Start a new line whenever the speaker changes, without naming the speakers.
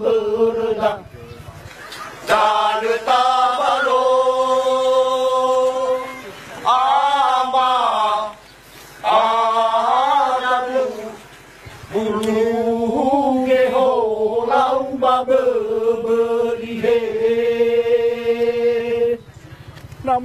Hurda Dalu tabalo Ama Adalu Bulu Geho Lau Babe